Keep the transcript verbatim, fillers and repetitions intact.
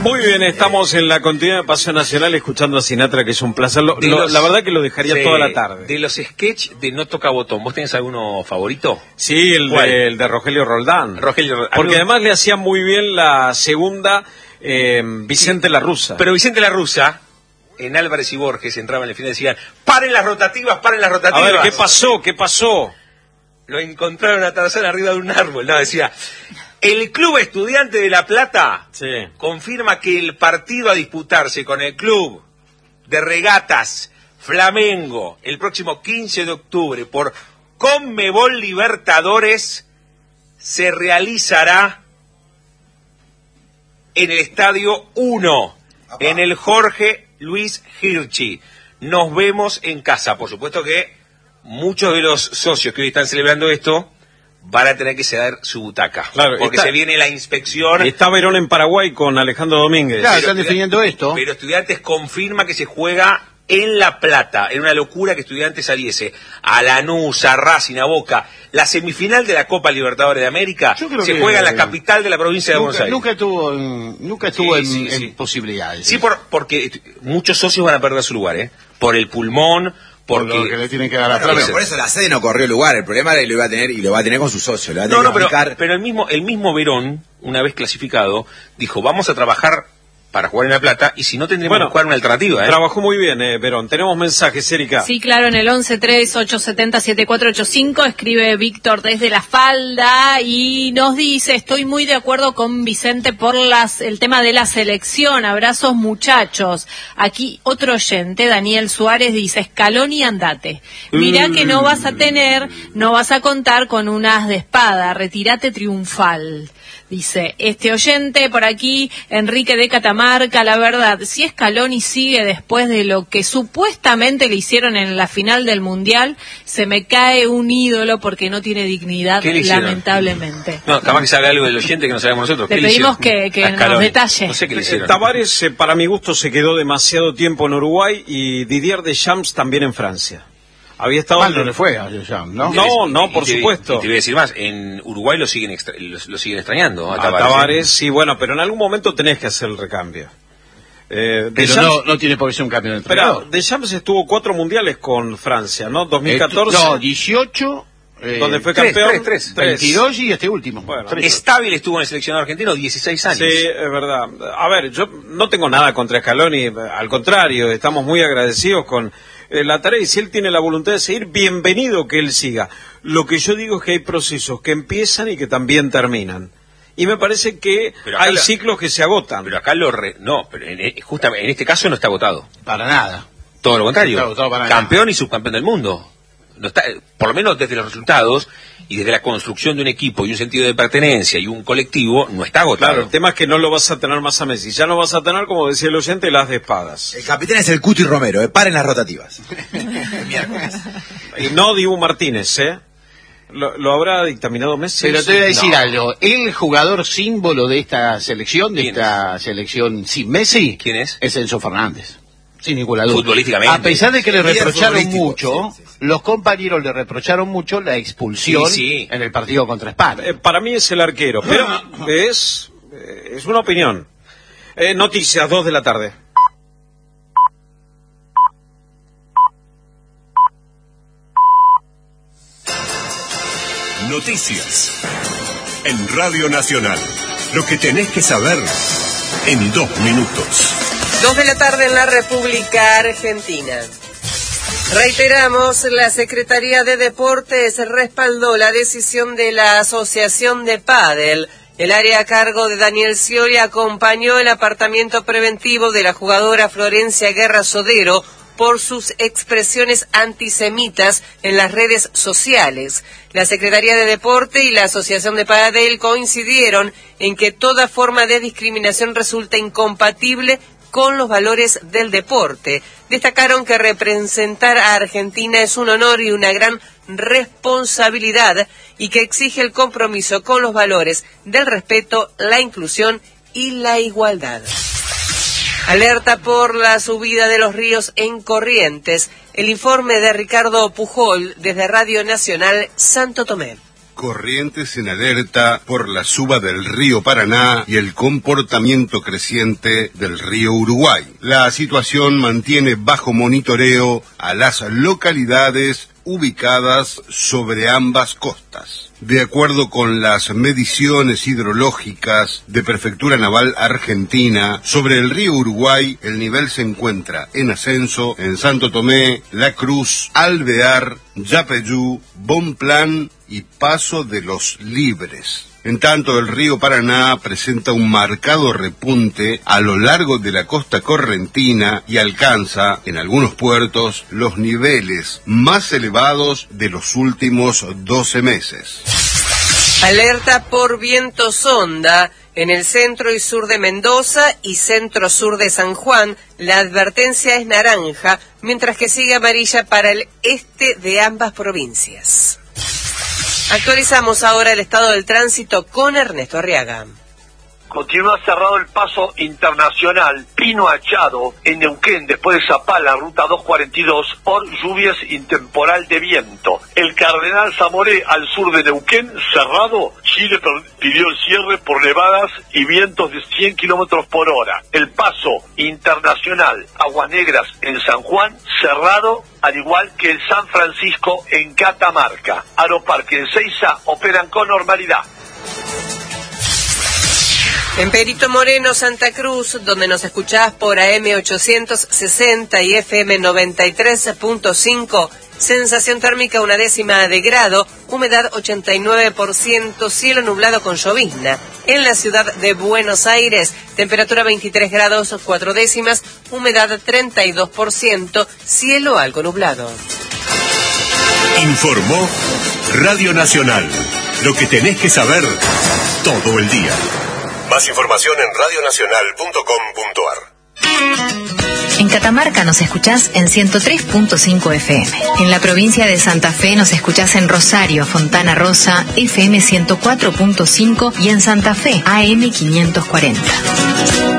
Muy bien, estamos en la continuidad de Paseo Nacional escuchando a Sinatra, que es un placer. Lo, lo, los, la verdad que lo dejaría de, toda la tarde. De los sketch de No Toca Botón, ¿vos tenés alguno favorito? Sí, el de, el de Rogelio Roldán. Rogelio Roldán. Porque además le hacía muy bien la segunda eh, Vicente sí. La Russa. Pero Vicente La Russa, en Álvarez y Borges, entraban en el final y decían, ¡paren las rotativas, paren las rotativas! A ver, ¿qué pasó? ¿Qué pasó? Lo encontraron a Tarzán arriba de un árbol, no, decía... El Club Estudiante de La Plata sí. confirma que el partido a disputarse con el Club de Regatas Flamengo el próximo quince de octubre por Conmebol Libertadores se realizará en el Estadio uno, Apá. en el Jorge Luis Hirschi. Nos vemos en casa. Por supuesto que muchos de los socios que hoy están celebrando esto van a tener que ceder su butaca. Claro, porque está, se viene la inspección. Está Verón en Paraguay con Alejandro Domínguez. Claro, están definiendo esto. Pero Estudiantes confirma que se juega en La Plata. Era una locura que Estudiantes saliese a Lanús, a Racing, a Boca. La semifinal de la Copa Libertadores de América se que, juega en la capital de la provincia de nunca, Buenos Aires. Nunca estuvo en, nunca estuvo sí, en, sí, en sí. posibilidades. Sí, por, porque muchos socios van a perder su lugar, ¿eh? Por el pulmón. Porque por lo que le tienen que dar a Flamengo. Por eso la sede no corrió lugar. El problema era que lo iba a tener y lo va a tener con su socio. Lo va a tener no, no, que pero, pero el mismo el mismo Verón, una vez clasificado, dijo, vamos a trabajar para jugar en La Plata y si no tendremos bueno, que jugar una alternativa. ¿eh? Trabajó muy bien, eh, Verón. Tenemos mensajes, Erika. Sí, claro, en el once tres ocho siete cero siete cuatro ocho cinco escribe Víctor desde La Falda y nos dice, estoy muy de acuerdo con Vicente por las el tema de la selección. Abrazos, muchachos. Aquí otro oyente, Daniel Suárez, dice, Scaloni, andate. Mirá que no vas a tener, no vas a contar con un as de espada. Retírate triunfal. Dice este oyente por aquí, Enrique de Catamarca, la verdad, si Scaloni sigue después de lo que supuestamente le hicieron en la final del Mundial, se me cae un ídolo porque no tiene dignidad, lamentablemente. No, capaz que sabe algo del oyente que no sabemos nosotros. Le pedimos que, que nos detalle. No sé qué le hicieron. Tavares, eh, para mi gusto, se quedó demasiado tiempo en Uruguay y Didier Deschamps también en Francia. Había estado mal no le fue a Deschamps, ¿no? No, no, por te, supuesto. Y te voy a decir más, en Uruguay lo siguen extra, lo, lo siguen extrañando a, a Tavares. Tavares, sí, bueno, pero en algún momento tenés que hacer el recambio. Eh, pero Deschamps, no, no tiene por qué ser un cambio de entrenador. Pero Deschamps estuvo cuatro mundiales con Francia, ¿no? dos mil catorce. No, dieciocho. Eh, donde fue campeón. Tres, tres, tres. veintidós y este último. Bueno, Estábil estuvo en el seleccionado argentino dieciséis años. Sí, es verdad. A ver, yo no tengo nada contra Scaloni, al contrario, estamos muy agradecidos con eh, la tarea y si él tiene la voluntad de seguir, bienvenido que él siga. Lo que yo digo es que hay procesos que empiezan y que también terminan. Y me parece que hay lo, ciclos que se agotan. Pero acá lo... Re, no, pero en, justamente en este caso no está agotado. Para nada. Todo lo contrario. No está para Campeón nada. Y subcampeón del mundo. No está, por lo menos desde los resultados y desde la construcción de un equipo y un sentido de pertenencia y un colectivo, no está agotado. Claro, el tema es que no lo vas a tener más a Messi. Ya no vas a tener, como decía el oyente, las de espadas. El capitán es el Cuti Romero, eh, paren las rotativas. Y no Dibu Martínez, ¿eh? Lo, lo habrá dictaminado Messi. Pero te voy a decir no. algo. El jugador símbolo de esta selección, de esta es? selección sin Messi, ¿quién es? Es Enzo Fernández. Sin ninguna duda. Futbolísticamente. A pesar de que le reprocharon mucho, sí, sí, sí. los compañeros le reprocharon mucho la expulsión sí, sí. en el partido contra España. Eh, para mí es el arquero, pero es, eh, es una opinión. Eh, noticias, dos de la tarde. Noticias en Radio Nacional. Lo que tenés que saber en dos minutos. Dos de la tarde en la República Argentina. Reiteramos, la Secretaría de Deportes respaldó la decisión de la Asociación de Pádel. El área a cargo de Daniel Scioli acompañó el apartamiento preventivo de la jugadora Florencia Guerra Sodero por sus expresiones antisemitas en las redes sociales. La Secretaría de Deporte y la Asociación de Pádel coincidieron en que toda forma de discriminación resulta incompatible con los valores del deporte. Destacaron que representar a Argentina es un honor y una gran responsabilidad y que exige el compromiso con los valores del respeto, la inclusión y la igualdad. Alerta por la subida de los ríos en Corrientes. El informe de Ricardo Pujol desde Radio Nacional Santo Tomé. Corrientes en alerta por la suba del río Paraná y el comportamiento creciente del río Uruguay. La situación mantiene bajo monitoreo a las localidades ubicadas sobre ambas costas. De acuerdo con las mediciones hidrológicas de Prefectura Naval Argentina, sobre el río Uruguay el nivel se encuentra en ascenso en Santo Tomé, La Cruz, Alvear, Yapeyú, Bonplan y Paso de los Libres. En tanto, el río Paraná presenta un marcado repunte a lo largo de la costa correntina y alcanza, en algunos puertos, los niveles más elevados de los últimos doce meses. Alerta por viento sonda en el centro y sur de Mendoza y centro-sur de San Juan. La advertencia es naranja, mientras que sigue amarilla para el este de ambas provincias. Actualizamos ahora el estado del tránsito con Ernesto Arriaga. Continúa cerrado el paso internacional Pino Achado en Neuquén, después de Zapala, ruta doscientos cuarenta y dos, por lluvias y temporal de viento. El Cardenal Zamoré, al sur de Neuquén, cerrado. Chile pidió el cierre por nevadas y vientos de cien kilómetros por hora. El paso internacional Aguas Negras en San Juan, cerrado, al igual que el San Francisco en Catamarca. Aeroparque en Seiza operan con normalidad. En Perito Moreno, Santa Cruz, donde nos escuchás por A M ochocientos sesenta y F M noventa y tres punto cinco, sensación térmica una décima de grado, humedad ochenta y nueve por ciento, cielo nublado con llovizna. En la ciudad de Buenos Aires, temperatura veintitrés grados, cuatro décimas, humedad treinta y dos por ciento, cielo algo nublado. Informó Radio Nacional. Lo que tenés que saber todo el día. Más información en radio nacional punto com punto a r. En Catamarca nos escuchás en ciento tres punto cinco F M. En la provincia de Santa Fe nos escuchás en Rosario, Fontana Rosa, F M ciento cuatro punto cinco y en Santa Fe, A M quinientos cuarenta.